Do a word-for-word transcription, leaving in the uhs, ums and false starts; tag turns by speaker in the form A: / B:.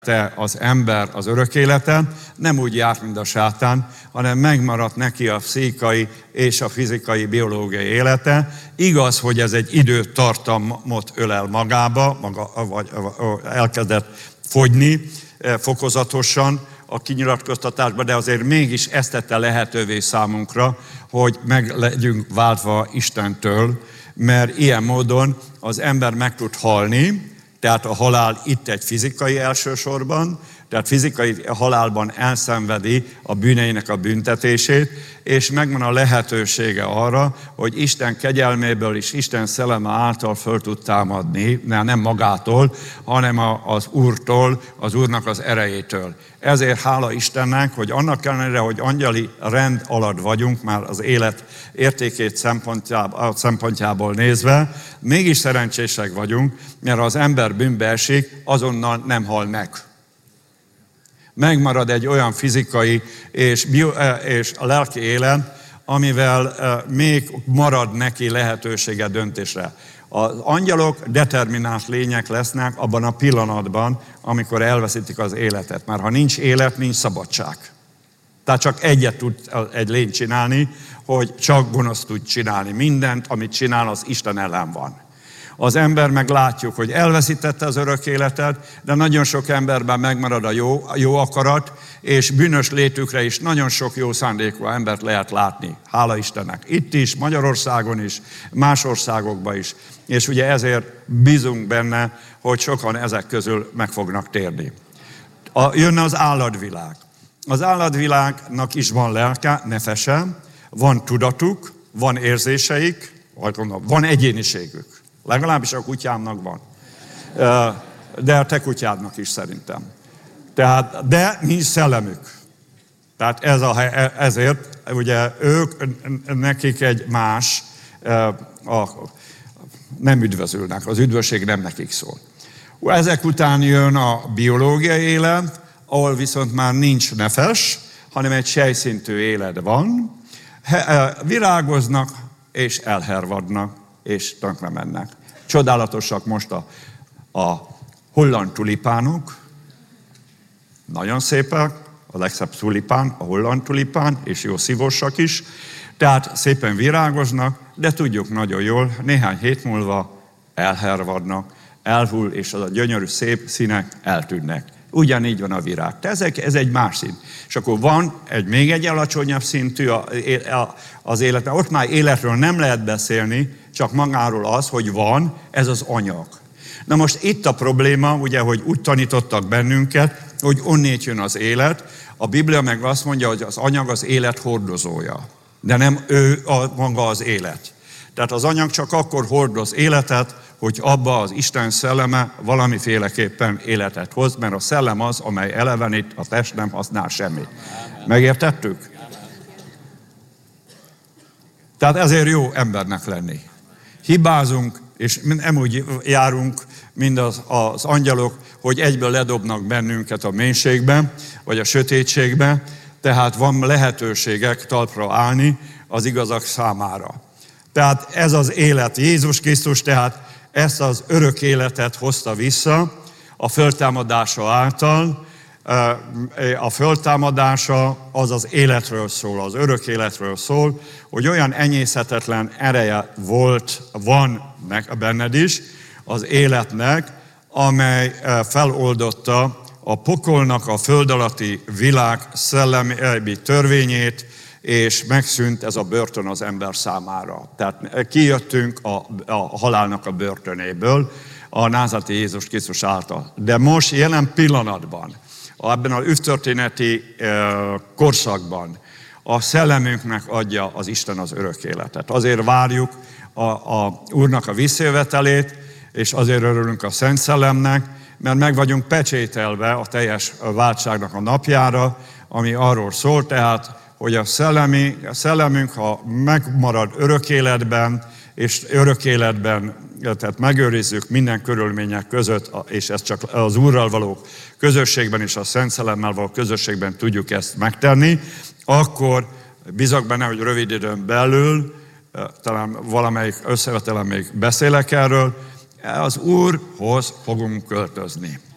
A: te az ember az örök életen, nem úgy járt, mint a sátán, hanem megmaradt neki a pszichikai és a fizikai, biológiai élete. Igaz, hogy ez egy időtartamot ölel magába, maga, vagy elkezdett fogyni fokozatosan a kinyilatkoztatásban, de azért mégis ezt tette lehetővé számunkra, hogy meg legyünk váltva Istentől, mert ilyen módon az ember meg tud halni. Tehát a halál itt egy fizikai elsősorban, tehát fizikai halálban elszenvedi a bűneinek a büntetését, és megvan a lehetősége arra, hogy Isten kegyelméből és Isten szelleme által föl tud támadni, nem magától, hanem az Úrtól, az Úrnak az erejétől. Ezért hála Istennek, hogy annak ellenére, hogy angyali rend alatt vagyunk, már az élet értékét szempontjából, szempontjából nézve, mégis szerencsések vagyunk, mert ha az ember bűnbe esik, azonnal nem hal meg. Megmarad egy olyan fizikai és, bio, és a lelki élet, amivel még marad neki lehetősége döntésre. Az angyalok determinált lények lesznek abban a pillanatban, amikor elveszítik az életet. Mert ha nincs élet, nincs szabadság. Tehát csak egyet tud egy lény csinálni, hogy csak gonoszt tud csinálni. Mindent, amit csinál, az Isten ellen van. Az ember meg látjuk, hogy elveszítette az örök életet, de nagyon sok emberben megmarad a jó, a jó akarat, és bűnös létükre is nagyon sok jó szándékú embert lehet látni. Hála Istennek. Itt is, Magyarországon is, más országokban is. És ugye ezért bízunk benne, hogy sokan ezek közül meg fognak térni. A, jönne az állatvilág. Az állatvilágnak is van lelke, nefese, van tudatuk, van érzéseik, vagy mondom, van egyéniségük. Legalábbis a kutyámnak van. De a te kutyádnak is szerintem. Tehát, de nincs szellemük. Tehát ez a, ezért ugye ők, nekik egy más, a, nem üdvözülnek, az üdvösség nem nekik szól. Ezek után jön a biológiai élet, ahol viszont már nincs nefes, hanem egy sejszintű élet van. Virágoznak és elhervadnak, és tönkre mennek. Csodálatosak most a, a holland tulipánok, nagyon szépek, a legszebb tulipán, a holland tulipán, és jó szívósak is, tehát szépen virágoznak, de tudjuk nagyon jól, néhány hét múlva elhervadnak, elhull, és az a gyönyörű szép színek eltűnnek. Ugyanígy van a virág. De ez egy, ez egy más szint. És akkor van egy még egy alacsonyabb szintű az életben. Ott már életről nem lehet beszélni, csak magáról az, hogy van, ez az anyag. Na most itt a probléma, ugye, hogy úgy tanítottak bennünket, hogy onnét jön az élet. A Biblia meg azt mondja, hogy az anyag az élet hordozója. De nem ő a, maga az élet. Tehát az anyag csak akkor hordoz életet, hogy abba az Isten szelleme valamiféleképpen életet hoz, mert a szellem az, amely elevenít, a test nem használ semmit. Megértettük? Tehát ezért jó embernek lenni. Hibázunk, és nem úgy járunk, mint az, az angyalok, hogy egyből ledobnak bennünket a mélységbe, vagy a sötétségbe, tehát van lehetőségek talpra állni az igazak számára. Tehát ez az élet. Jézus Krisztus tehát ezt az örök életet hozta vissza a föltámadása által. A föltámadása az az életről szól, az örök életről szól, hogy olyan enyészhetetlen ereje volt, van benned is az életnek, amely feloldotta a pokolnak a föld alatti világ szellemi törvényét, és megszűnt ez a börtön az ember számára. Tehát kijöttünk a, a halálnak a börtönéből, a názáreti Jézus Krisztus által. De most jelen pillanatban, ebben a üvtörténeti korszakban a szellemünknek adja az Isten az örök életet. Azért várjuk a, a Úrnak a visszajövetelét, és azért örülünk a Szent Szellemnek, mert meg vagyunk pecsételve a teljes váltságnak a napjára, ami arról szól, tehát hogy a, szellemi, a szellemünk, ha megmarad örök életben, és örök életben, tehát megőrizzük minden körülmények között, és ezt csak az Úrral való közösségben és a Szent Szellemmel való közösségben tudjuk ezt megtenni, akkor bízok benne, hogy rövid időn belül, talán valamelyik összevetelen még beszélek erről, az Úrhoz fogunk költözni.